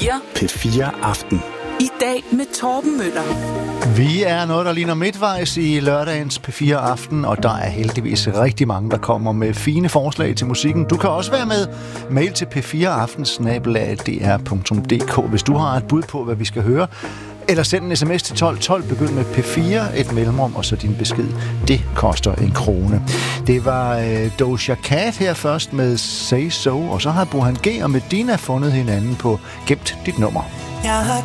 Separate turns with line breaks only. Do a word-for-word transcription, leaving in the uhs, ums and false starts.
fire.
P fire Aften.
I dag med Torben Møller.
Vi er noget, der ligner midtvejs i lørdagens P fire Aften, og der er heldigvis rigtig mange, der kommer med fine forslag til musikken. Du kan også være med. Mail til p fire aften snabel-a d r punktum d k, hvis du har et bud på, hvad vi skal høre. Eller send en sms til tolv tolv, begynd med P fire, et mellemrum, og så din besked. Det koster en krone. Det var øh, Doja Cat her først med Say So, og så har Burhan G og Medina fundet hinanden på Gemt dit nummer.
Jeg har